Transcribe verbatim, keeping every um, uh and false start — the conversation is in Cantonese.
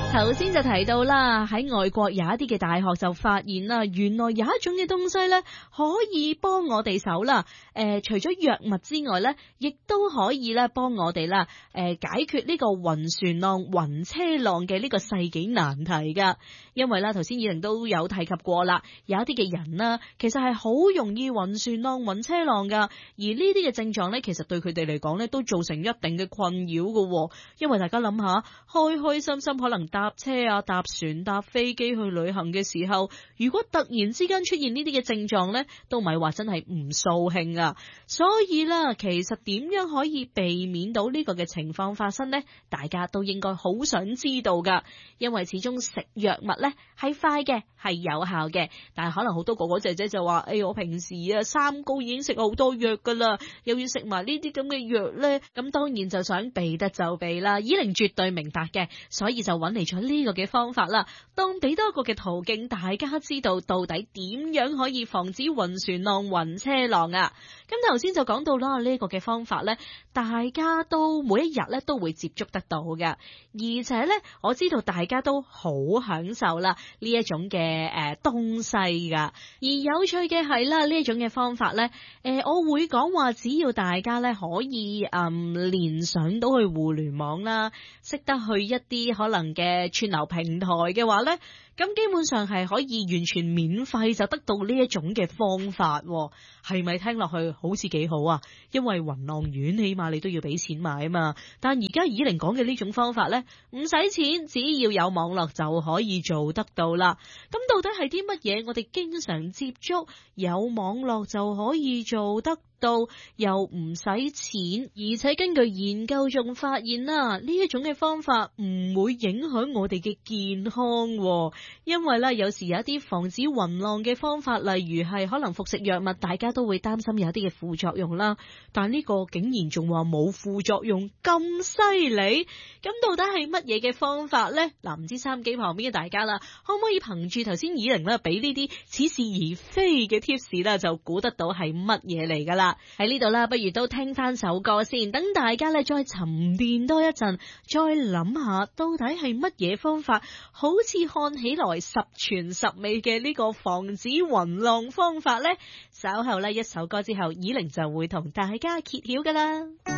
頭先就提到啦，喺外國有一啲嘅大學就發現啦，原來有一種嘅東西咧可以幫我哋手啦。誒、呃，除咗藥物之外咧，亦都可以咧幫我哋啦，誒、呃，解決呢個暈船浪、暈車浪嘅呢個世紀難題噶。因為啦，頭先以玲都有提及過啦，有一啲嘅人啦，其實係好容易暈船浪、暈車浪噶，而呢啲嘅症狀咧，其實對佢哋嚟講咧，都造成一定嘅困擾噶。因為大家諗下，開開心心可能搭車啊、搭船、搭飛機去旅行嘅時候，如果突然之間出現呢啲嘅症狀咧，都唔係話真係唔掃興啊。所以啦，其實點樣可以避免到呢個嘅情況發生呢？大家都應該好想知道噶，因為始終食藥物咧係快嘅，係有效嘅，但係可能好多哥哥姐姐就話：誒，我平時啊三高已經食好多藥噶啦，又要食埋呢啲咁嘅藥咧，咁當然就想避得就避啦。以玲絕對明白嘅，所以就揾嚟咗呢個嘅方法啦，當俾多一個嘅途徑，大家知道到底點樣可以防止暈船浪、暈車浪啊。咁頭先就講到啦，呢個嘅方法咧，大家都每一日咧都會接觸得到嘅，而且咧我知道大家都好享受啦呢一種嘅誒東西噶。而有趣嘅係啦，呢一種嘅方法咧，誒我會講話，只要大家咧可以嗯連上到去互聯網啦，識得去一啲可能嘅串流平台嘅話咧，咁基本上係可以完全免費就得到呢一種嘅方法，係咪聽落去好似幾好啊？因為雲浪丸起碼你都要俾錢買啊嘛，但而家以玲講嘅呢種方法咧，唔使錢，只要有網絡就可以做得到啦。咁到底係啲乜嘢我哋經常接觸，有網絡就可以做得到，又唔使錢，而且根據研究仲發現啦，呢一種嘅方法唔會影響我哋嘅健康，因為咧有時有一啲防止暈浪嘅方法，例如係可能服食藥物，大家都會擔心有一啲嘅副作用啦，但呢個竟然仲話冇副作用，咁犀利，咁到底係乜嘢嘅方法呢？嗱，唔知收音機旁邊嘅大家啦，可唔可以憑住頭先以玲咧俾呢啲似是而非嘅 tips 啦，就估得到係乜嘢嚟噶啦？喺呢度啦，不如都聽翻首歌先，等大家咧再沉澱多一陣，再諗下到底係乜嘢方法，好似看起來十全十美嘅呢個防止暈浪方法呢？稍後呢一首歌之後，以玲就會同大家揭曉噶啦。